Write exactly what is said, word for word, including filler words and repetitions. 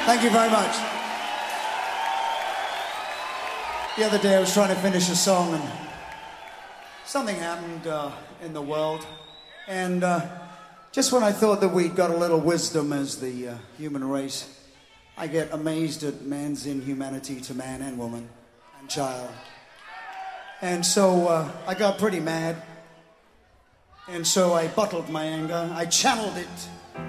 Thank you very much. The other day I was trying to finish a song and something happened uh, in the world. And uh, just when I thought that we'd got a little wisdom as the uh, human race, I get amazed at man's inhumanity to man and woman and child. And so uh, I got pretty mad. And so I bottled my anger. I channeled it